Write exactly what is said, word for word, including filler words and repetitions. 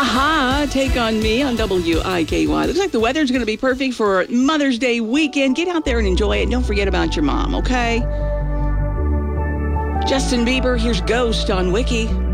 A-ha, Take on Me on W I K Y. Looks like the weather's going to be perfect for Mother's Day weekend. Get out there and enjoy it. Don't forget about your mom, okay? Justin Bieber, here's Ghost on Wiki.